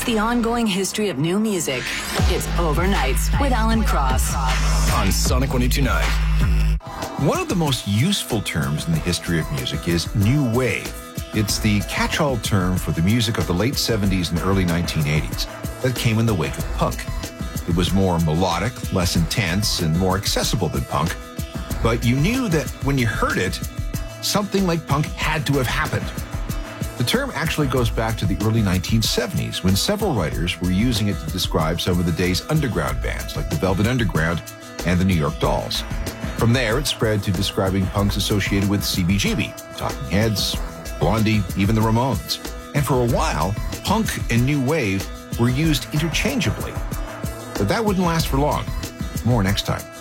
the ongoing history of new music. It's Overnights with Alan Cross on Sonic 102.9. One of the most useful terms in the history of music is new wave. It's the catch-all term for the music of the late 70s and early 1980s that came in the wake of punk. It was more melodic, less intense, and more accessible than punk. But you knew that when you heard it, something like punk had to have happened. The term actually goes back to the early 1970s when several writers were using it to describe some of the day's underground bands like the Velvet Underground and the New York Dolls. From there, it spread to describing punks associated with CBGB, Talking Heads, Blondie, even the Ramones. And for a while, punk and new wave were used interchangeably. But that wouldn't last for long. More next time.